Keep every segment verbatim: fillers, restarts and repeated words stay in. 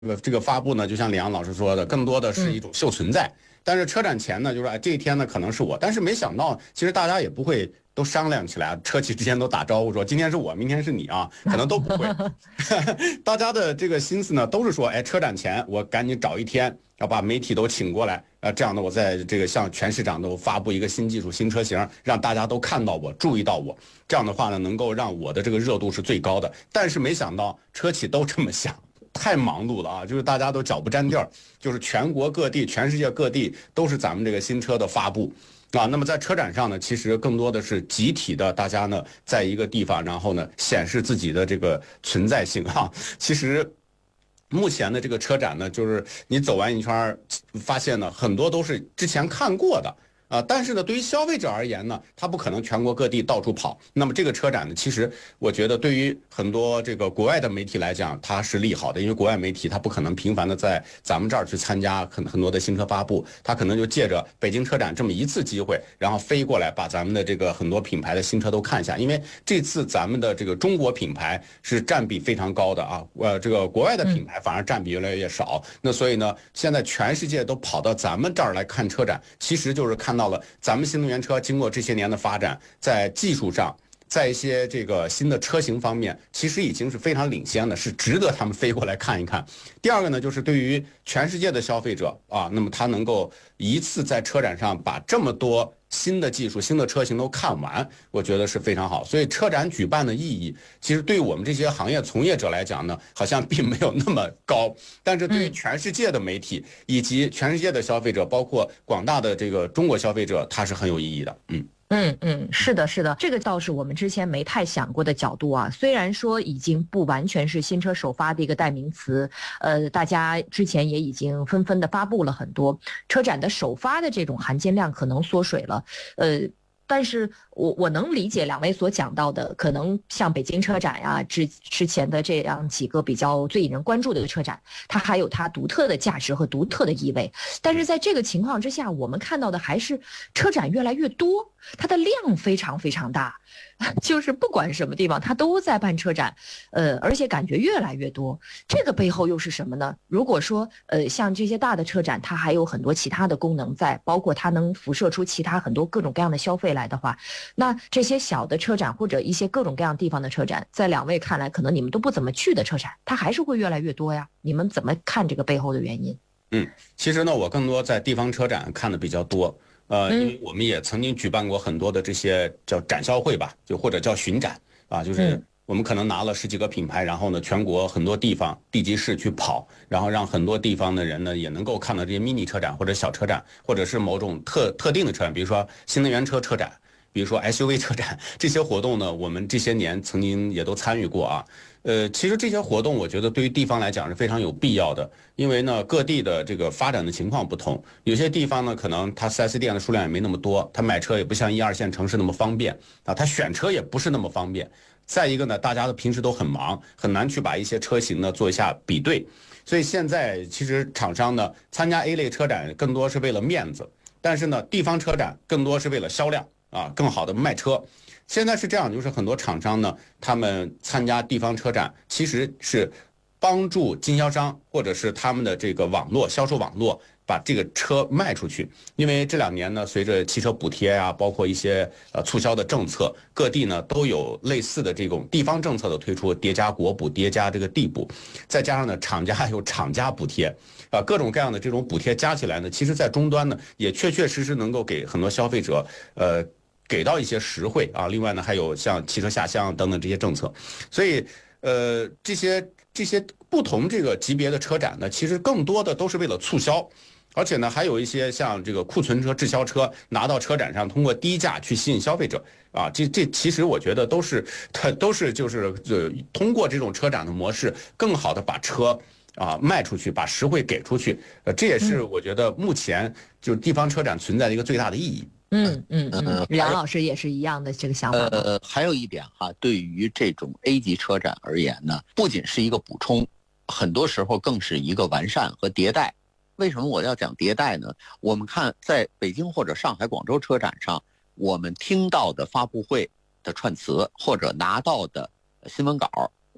呃，这个发布呢，就像李阳老师说的，更多的是一种秀存在。但是车展前呢，就是哎，这一天呢可能是我，但是没想到，其实大家也不会都商量起来，车企之间都打招呼说今天是我，明天是你啊，可能都不会。大家的这个心思呢，都是说，哎，车展前我赶紧找一天，要把媒体都请过来，呃，这样的我在这个向全市场都发布一个新技术、新车型，让大家都看到我、注意到我。这样的话呢，能够让我的这个热度是最高的。但是没想到车企都这么想。太忙碌了啊！就是大家都脚不沾地儿，就是全国各地、全世界各地都是咱们这个新车的发布啊。那么在车展上呢，其实更多的是集体的，大家呢在一个地方，然后呢显示自己的这个存在性啊。其实目前的这个车展呢，就是你走完一圈，发现呢很多都是之前看过的。啊，但是呢，对于消费者而言呢，他不可能全国各地到处跑。那么这个车展呢，其实我觉得对于很多这个国外的媒体来讲，它是利好的，因为国外媒体它不可能频繁的在咱们这儿去参加很很多的新车发布，它可能就借着北京车展这么一次机会，然后飞过来把咱们的这个很多品牌的新车都看一下。因为这次咱们的这个中国品牌是占比非常高的啊，呃，这个国外的品牌反而占比越来越少。那所以呢，现在全世界都跑到咱们这儿来看车展，其实就是看到。到了咱们新能源车经过这些年的发展，在技术上，在一些这个新的车型方面，其实已经是非常领先的，是值得他们飞过来看一看。第二个呢，就是对于全世界的消费者啊，那么他能够一次在车展上把这么多新的技术、新的车型都看完，我觉得是非常好。所以车展举办的意义，其实对于我们这些行业从业者来讲呢，好像并没有那么高。但是对于全世界的媒体以及全世界的消费者，包括广大的这个中国消费者，它是很有意义的。嗯。 嗯嗯，是的，是的，这个倒是我们之前没太想过的角度啊。虽然说已经不完全是新车首发的一个代名词，呃，大家之前也已经纷纷的发布了很多车展的首发的这种含金量可能缩水了，呃。但是我我能理解两位所讲到的，可能像北京车展呀，之之前的这样几个比较最引人关注的车展，它还有它独特的价值和独特的意味。但是在这个情况之下，我们看到的还是车展越来越多，它的量非常非常大，就是不管什么地方它都在办车展，呃，而且感觉越来越多。这个背后又是什么呢？如果说呃像这些大的车展，它还有很多其他的功能在，包括它能辐射出其他很多各种各样的消费来的话，那这些小的车展或者一些各种各样地方的车展，在两位看来，可能你们都不怎么去的车展，它还是会越来越多呀。你们怎么看这个背后的原因？ 嗯，其实呢，我更多在地方车展看的比较多。呃，因为我们也曾经举办过很多的这些叫展销会吧，就或者叫巡展啊，就是我们可能拿了十几个品牌，然后呢，全国很多地方地级市去跑，然后让很多地方的人呢也能够看到这些 mini 车展或者小车展，或者是某种特特定的车展，比如说新能源车车展，比如说 S U V 车展，这些活动呢，我们这些年曾经也都参与过啊。呃，其实这些活动我觉得对于地方来讲是非常有必要的，因为呢各地的这个发展的情况不同，有些地方呢可能它 四 S 店的数量也没那么多，它买车也不像一二线城市那么方便啊，它选车也不是那么方便。再一个呢，大家的平时都很忙，很难去把一些车型呢做一下比对，所以现在其实厂商呢参加 A 类车展更多是为了面子，但是呢地方车展更多是为了销量啊，更好的卖车。现在是这样，就是很多厂商呢，他们参加地方车展，其实是帮助经销商或者是他们的这个网络销售网络把这个车卖出去。因为这两年呢，随着汽车补贴啊，包括一些呃促销的政策，各地呢都有类似的这种地方政策的推出，叠加国补，叠加这个地补，再加上呢厂家有厂家补贴，啊，各种各样的这种补贴加起来呢，其实在终端呢也确确实实能够给很多消费者呃。给到一些实惠啊，另外呢还有像汽车下乡等等这些政策，所以呃这些这些不同这个级别的车展呢，其实更多的都是为了促销，而且呢还有一些像这个库存车、滞销车拿到车展上，通过低价去吸引消费者啊，这这其实我觉得都是它都是就是呃通过这种车展的模式，更好的把车啊卖出去，把实惠给出去，呃这也是我觉得目前就是地方车展存在的一个最大的意义。 嗯嗯嗯，梁老师也是一样的这个想法。 呃，还有一点哈，对于这种 A 级车展而言呢，不仅是一个补充，很多时候更是一个完善和迭代。为什么我要讲迭代呢？我们看在北京或者上海、广州车展上，我们听到的发布会的串词或者拿到的新闻稿，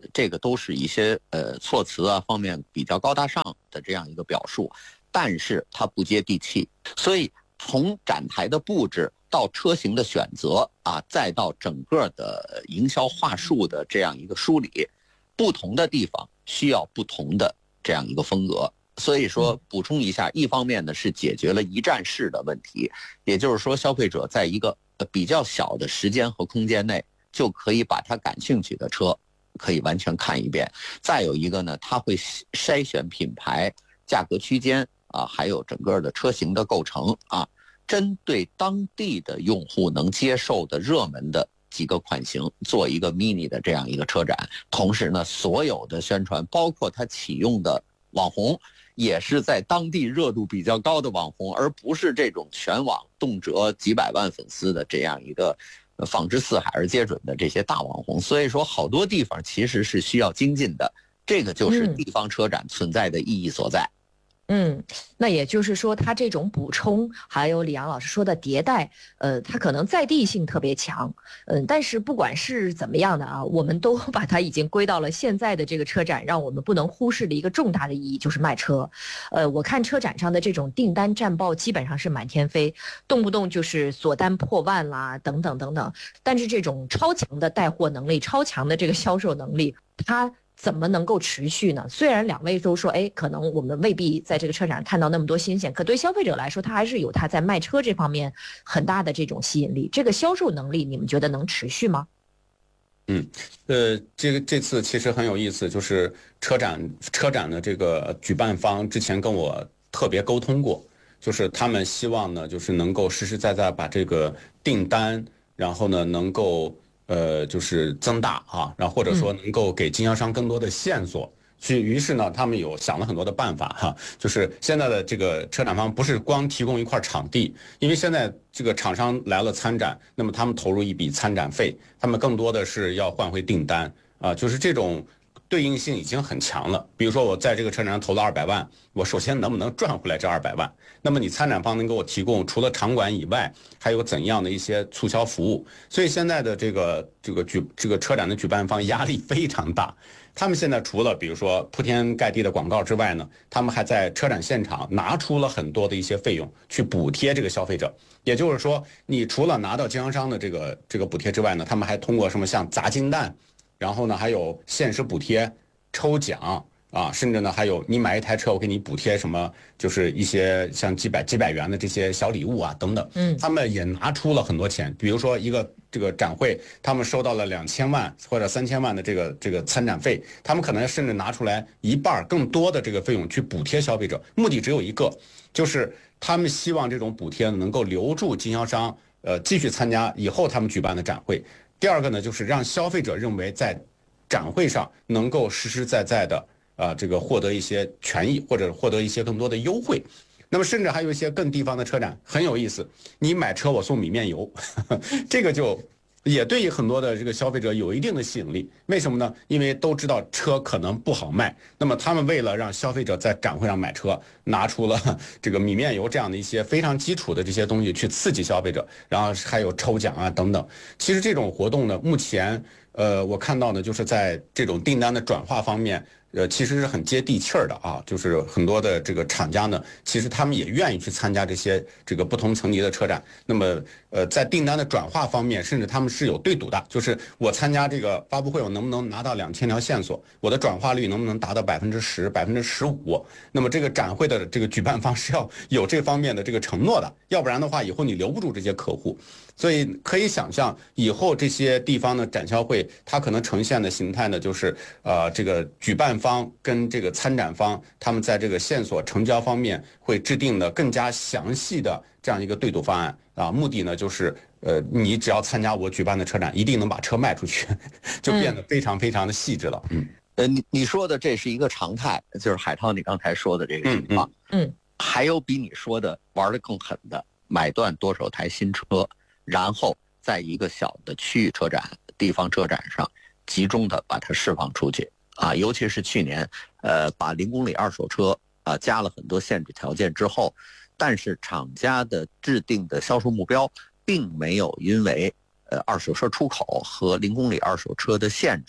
这个都是一些呃措辞啊方面比较高大上的这样一个表述，但是它不接地气。所以从展台的布置到车型的选择啊，再到整个的营销话术的这样一个梳理，不同的地方需要不同的这样一个风格。所以说补充一下，一方面呢是解决了一站式的问题，也就是说消费者在一个比较小的时间和空间内就可以把他感兴趣的车可以完全看一遍。再有一个呢，他会筛选品牌、价格区间啊，还有整个的车型的构成啊，针对当地的用户能接受的热门的几个款型做一个 mini 的这样一个车展。同时呢，所有的宣传包括他启用的网红也是在当地热度比较高的网红，而不是这种全网动辄几百万粉丝的这样一个放之四海而皆准的这些大网红。所以说好多地方其实是需要精进的，这个就是地方车展存在的意义所在。 嗯，那也就是说，它这种补充，还有李阳老师说的迭代，呃，它可能在地性特别强，嗯，但是不管是怎么样的啊，我们都把它已经归到了现在的这个车展，让我们不能忽视的一个重大的意义就是卖车。呃，我看车展上的这种订单战报基本上是满天飞，动不动就是锁单破万啦，等等等等。但是这种超强的带货能力，超强的这个销售能力，它怎么能够持续呢？虽然两位都说，哎，可能我们未必在这个车展看到那么多新鲜，可对消费者来说，他还是有他在卖车这方面很大的这种吸引力。这个销售能力，你们觉得能持续吗？ 嗯，呃，这个这次其实很有意思，就是车展车展的这个举办方之前跟我特别沟通过，就是他们希望呢，就是能够实实在在把这个订单，然后呢能够。呃，就是增大啊，然后或者说能够给经销商更多的线索，去、嗯，于是呢，他们有想了很多的办法哈，就是现在的这个车展方不是光提供一块场地，因为现在这个厂商来了参展，那么他们投入一笔参展费，他们更多的是要换回订单啊，就是这种对应性已经很强了。比如说我在这个车展上投了二百万，我首先能不能赚回来这二百万？那么你参展方能给我提供除了场馆以外，还有怎样的一些促销服务？所以现在的这个这个举这个车展的举办方压力非常大。他们现在除了比如说铺天盖地的广告之外呢，他们还在车展现场拿出了很多的一些费用去补贴这个消费者。也就是说，你除了拿到经销商的这个这个补贴之外呢，他们还通过什么像砸金蛋，然后呢还有限时补贴、抽奖。啊，甚至呢，还有你买一台车，我给你补贴什么，就是一些像几百几百元的这些小礼物啊，等等。嗯，他们也拿出了很多钱，比如说一个这个展会，他们收到了两千万或者三千万的这个这个参展费，他们可能甚至拿出来一半更多的这个费用去补贴消费者，目的只有一个，就是他们希望这种补贴能够留住经销商，呃，继续参加以后他们举办的展会。第二个呢，就是让消费者认为在展会上能够实实在在的。啊，这个获得一些权益或者获得一些更多的优惠，那么甚至还有一些更地方的车展很有意思，你买车我送米面油，呵呵这个就也对于很多的这个消费者有一定的吸引力。为什么呢？因为都知道车可能不好卖，那么他们为了让消费者在展会上买车，拿出了这个米面油这样的一些非常基础的这些东西去刺激消费者，然后还有抽奖啊等等。其实这种活动呢，目前呃我看到呢，就是在这种订单的转化方面。呃，其实是很接地气儿的啊，就是很多的这个厂家呢，其实他们也愿意去参加这些这个不同层级的车展。那么，呃，在订单的转化方面，甚至他们是有对赌的，就是我参加这个发布会，我能不能拿到两千条线索，我的转化率能不能达到百分之十、百分之十五？那么这个展会的这个举办方是要有这方面的这个承诺的，要不然的话，以后你留不住这些客户。所以可以想象，以后这些地方的展销会，它可能呈现的形态呢，就是呃，这个举办方跟这个参展方，他们在这个线索成交方面会制定的更加详细的这样一个对赌方案啊，目的呢就是呃，你只要参加我举办的车展，一定能把车卖出去，就变得非常非常的细致了。嗯， 呃，你你说的这是一个常态，就是海涛你刚才说的这个情况。嗯，嗯还有比你说的玩得更狠的，买断多少台新车。然后在一个小的区域车展、地方车展上集中的把它释放出去啊，尤其是去年，呃，把零公里二手车啊加了很多限制条件之后，但是厂家的制定的销售目标并没有因为呃二手车出口和零公里二手车的限制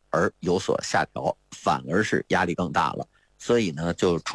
而有所下调，反而是压力更大了。所以呢，就出